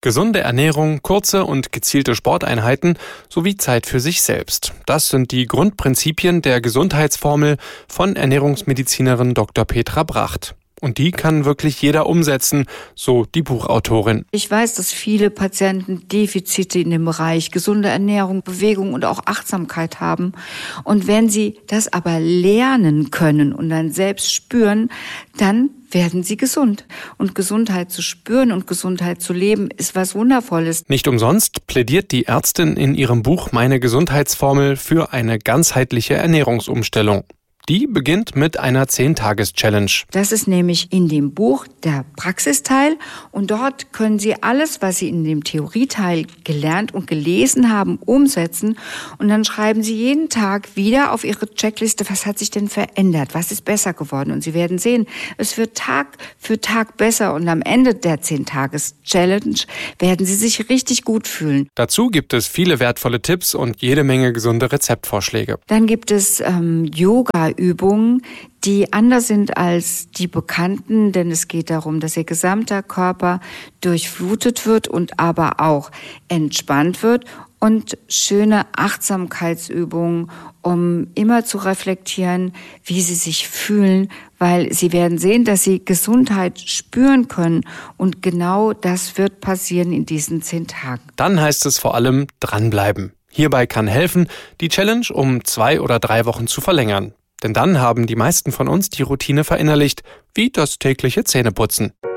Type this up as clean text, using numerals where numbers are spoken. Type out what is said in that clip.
Gesunde Ernährung, kurze und gezielte Sporteinheiten sowie Zeit für sich selbst. Das sind die Grundprinzipien der Gesundheitsformel von Ernährungsmedizinerin Dr. Petra Bracht. Und die kann wirklich jeder umsetzen, so die Buchautorin. Ich weiß, dass viele Patienten Defizite in dem Bereich gesunde Ernährung, Bewegung und auch Achtsamkeit haben. Und wenn sie das aber lernen können und dann selbst spüren, dann werden sie gesund. Und Gesundheit zu spüren und Gesundheit zu leben ist was Wundervolles. Nicht umsonst plädiert die Ärztin in ihrem Buch Meine Gesundheitsformel für eine ganzheitliche Ernährungsumstellung. Die beginnt mit einer 10-Tages-Challenge. Das ist nämlich in dem Buch der Praxisteil und dort können Sie alles, was Sie in dem Theorieteil gelernt und gelesen haben, umsetzen und dann schreiben Sie jeden Tag wieder auf Ihre Checkliste, was hat sich denn verändert, was ist besser geworden und Sie werden sehen, es wird Tag für Tag besser und am Ende der 10-Tages-Challenge werden Sie sich richtig gut fühlen. Dazu gibt es viele wertvolle Tipps und jede Menge gesunde Rezeptvorschläge. Dann gibt es Yoga-Übungen, die anders sind als die bekannten, denn es geht darum, dass Ihr gesamter Körper durchflutet wird und aber auch entspannt wird und schöne Achtsamkeitsübungen, um immer zu reflektieren, wie Sie sich fühlen, weil Sie werden sehen, dass Sie Gesundheit spüren können und genau das wird passieren in diesen 10 Tagen. Dann heißt es vor allem dranbleiben. Hierbei kann helfen, die Challenge um 2 oder 3 Wochen zu verlängern. Denn dann haben die meisten von uns die Routine verinnerlicht, wie das tägliche Zähneputzen.